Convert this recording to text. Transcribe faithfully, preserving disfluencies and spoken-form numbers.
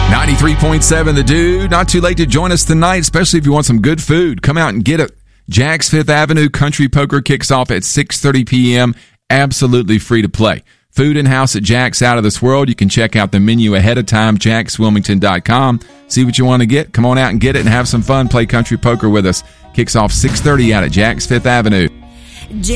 ninety-three point seven The Dude. Not too late to join us tonight, especially if you want some good food. Come out and get it. Jack's Fifth Avenue Country Poker kicks off at six thirty p.m. Absolutely free to play. Food in-house at Jack's out of this world. You can check out the menu ahead of time, jacks wilmington dot com. See what you want to get. Come on out and get it and have some fun. Play country poker with us. Kicks off six thirty out at Jack's Fifth Avenue.